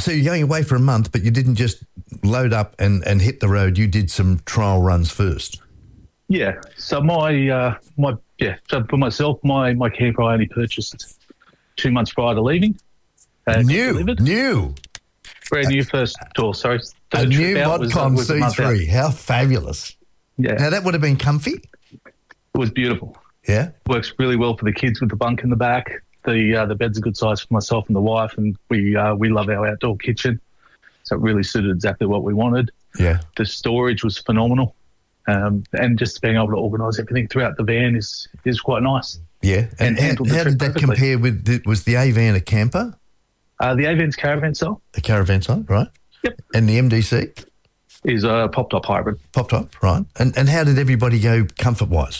So you're going away for a month, but you didn't just load up and hit the road. You did some trial runs first. Yeah. So so for myself, my camper I only purchased 2 months prior to leaving. New. Brand new first tour, sorry. A new Modcon C3. How fabulous. Yeah. Now, that would have been comfy? It was beautiful. Yeah? Works really well for the kids with the bunk in the back. The bed's a good size for myself and the wife, and we love our outdoor kitchen. So it really suited exactly what we wanted. Yeah. The storage was phenomenal. And just being able to organise everything throughout the van is quite nice. Yeah. And how did that compare with, was the A-van a camper? The A-van's caravan style. A caravan style, right? Yep. And the MDC? Is a pop-top hybrid. Pop-top, right. And how did everybody go comfort-wise?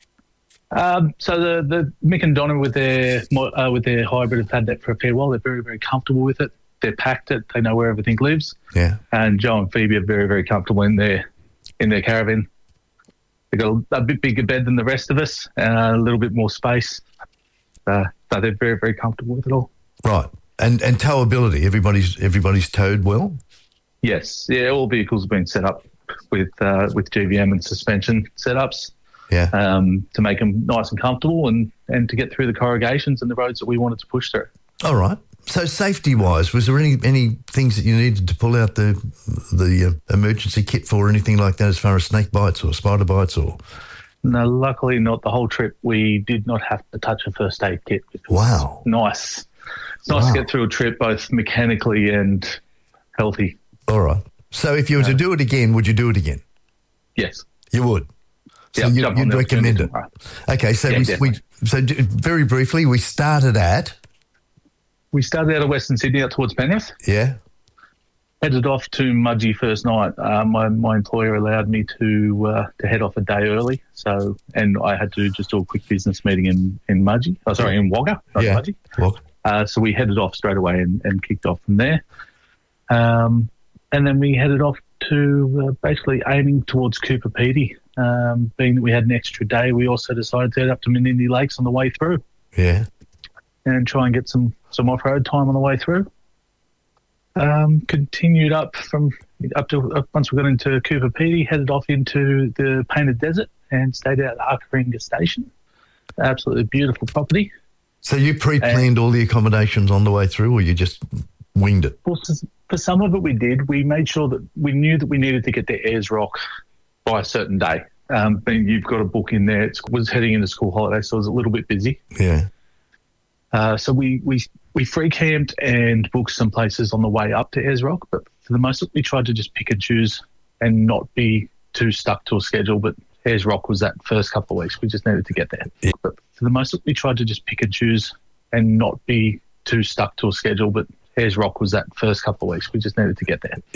So the Mick and Donna with their hybrid have had that for a fair while. They're very, very comfortable with it. They're packed it. They know where everything lives. Yeah. And Joe and Phoebe are very, very comfortable in their caravan. They've got a bit bigger bed than the rest of us, a little bit more space. So they're very, very comfortable with it all. Right. And towability, everybody's towed well? Yes. Yeah, all vehicles have been set up with GVM and suspension setups. Yeah. To make them nice and comfortable and to get through the corrugations and the roads that we wanted to push through. All right. So safety-wise, was there any things that you needed to pull out the emergency kit for, or anything like that, as far as snake bites or spider bites or? No, luckily not. The whole trip we did not have to touch a first aid kit. Wow. Nice. It's nice to get through a trip both mechanically and healthy. All right. So if you were to do it again, would you do it again? Yes. You would? So you'd recommend it? Okay, so so very briefly, we started out of Western Sydney out towards Penrith. Yeah. Headed off to Mudgee first night. My employer allowed me to head off a day early, and I had to just do a quick business meeting in Mudgee. Oh, sorry, in Wagga, not Mudgee. Wagga. So we headed off straight away and kicked off from there. And then we headed off to basically aiming towards Cooper Pedy. Being that we had an extra day, we also decided to head up to Menindee Lakes on the way through. Yeah. And try and get some off-road time on the way through. Continued up to once we got into Cooper Pedy, headed off into the Painted Desert and stayed out at Arkaringa Station. Absolutely beautiful property. So you pre-planned all the accommodations on the way through, or you just winged it? Well, for some of it we did. We made sure that we knew that we needed to get to Ayers Rock by a certain day. You've got a book in there. It was heading into school holiday, so it was a little bit busy. Yeah. So we free camped and booked some places on the way up to Ayers Rock, but for the most part, we tried to just pick and choose and not be too stuck to a schedule. But Ayers Rock was that first couple of weeks. We just needed to get there. Yeah. But for the most part, we tried to just pick and choose and not be too stuck to a schedule. But Ayers Rock was that first couple of weeks. We just needed to get there.